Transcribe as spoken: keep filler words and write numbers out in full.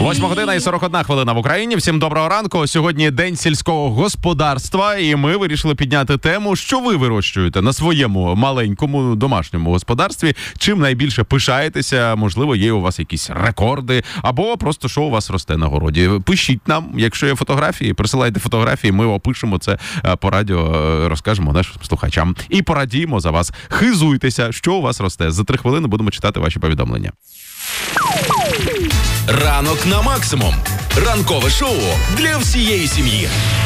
Восьма година і сорок одна хвилина в Україні. Всім доброго ранку. Сьогодні день сільського господарства, і ми вирішили підняти тему, що ви вирощуєте на своєму маленькому домашньому господарстві. Чим найбільше пишаєтеся, можливо, є у вас якісь рекорди, або просто що у вас росте на городі. Пишіть нам, якщо є фотографії, присилайте фотографії, ми опишемо це по радіо, розкажемо нашим слухачам. І порадіємо за вас. Хизуйтеся, що у вас росте. За три хвилини будемо читати ваші повідомлення. Ранок на максимум. Ранкове шоу для всієї сім'ї.